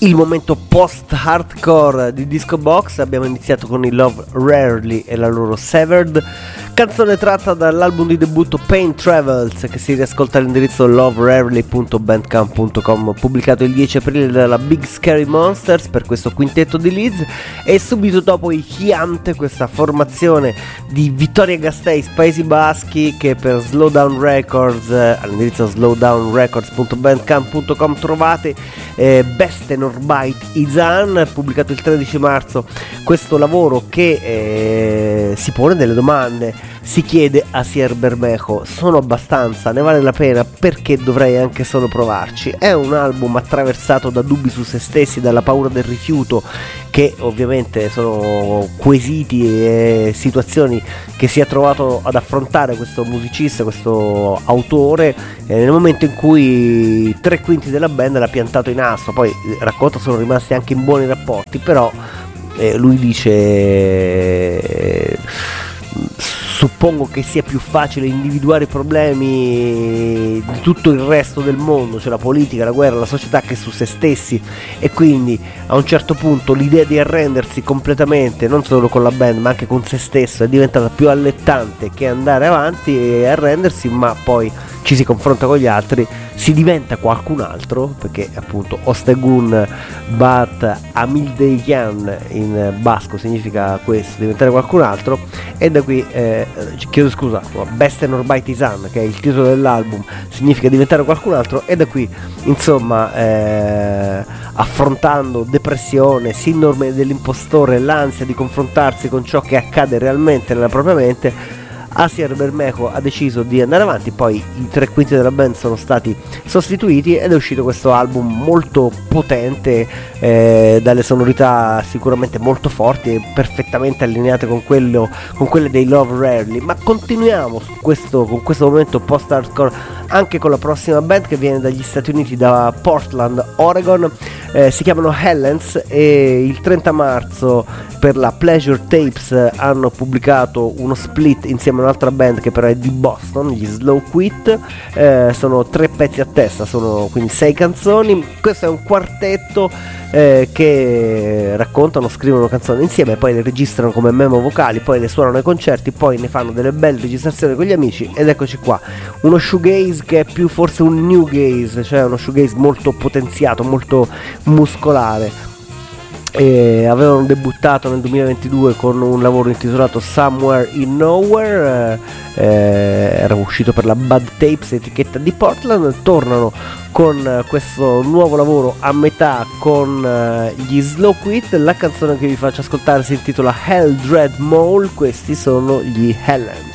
Il momento post-hardcore di Disco Box. Abbiamo iniziato con i Love Rarely e la loro Severed, canzone tratta dall'album di debutto Pain Travels, che si riascolta all'indirizzo loverarely.bandcamp.com, pubblicato il 10 aprile dalla Big Scary Monsters per questo quintetto di Leeds. E subito dopo i Chiante, questa formazione di Vittoria Gasteiz, Paesi Baschi, che per Slowdown Records all'indirizzo slowdownrecords.bandcamp.com trovate Beste Norbait Izan, pubblicato il 13 marzo. Questo lavoro che si pone delle domande, si chiede a Sier Bermejo: sono abbastanza, ne vale la pena, perché dovrei anche solo provarci? È un album attraversato da dubbi su se stessi, dalla paura del rifiuto, che ovviamente sono quesiti e situazioni che si è trovato ad affrontare questo musicista, questo autore, nel momento in cui 3/5 della band l'ha piantato in asso. Poi racconta sono rimasti anche in buoni rapporti, però lui dice suppongo che sia più facile individuare i problemi di tutto il resto del mondo, cioè la politica, la guerra, la società, che su se stessi, e quindi a un certo punto l'idea di arrendersi completamente, non solo con la band ma anche con se stesso, è diventata più allettante che andare avanti e arrendersi, ma poi ci si confronta con gli altri, si diventa qualcun altro, perché appunto Ostegun Bat Amildeian in basco significa questo, diventare qualcun altro. E da qui chiedo scusa, Beste Norbait Izan, che è il titolo dell'album, significa diventare qualcun altro, e da qui insomma affrontando depressione, sindrome dell'impostore, l'ansia di confrontarsi con ciò che accade realmente nella propria mente, Asier Bermejo ha deciso di andare avanti. Poi i 3/5 della band sono stati sostituiti ed è uscito questo album molto potente, dalle sonorità sicuramente molto forti e perfettamente allineate con quelle dei Love Rarely. Ma continuiamo con questo momento post-hardcore anche con la prossima band, che viene dagli Stati Uniti, da Portland, Oregon. Si chiamano Helens e il 30 marzo per la Pleasure Tapes hanno pubblicato uno split insieme a un'altra band che però è di Boston, gli Slow Quit. Sono 3 pezzi a testa, sono quindi 6 canzoni. Questo è un quartetto che raccontano, scrivono canzoni insieme, poi le registrano come memo vocali, poi le suonano ai concerti, poi ne fanno delle belle registrazioni con gli amici. Ed eccoci qua, uno shoegaze che è più forse un new gaze, cioè uno shoegaze molto potenziato, molto muscolare. Avevano debuttato nel 2022 con un lavoro intitolato Somewhere in Nowhere, era uscito per la Bad Tapes, etichetta di Portland. Tornano con questo nuovo lavoro a metà con gli Slow Quit. La canzone che vi faccio ascoltare si intitola Hell Dread Mole. Questi sono gli Helen.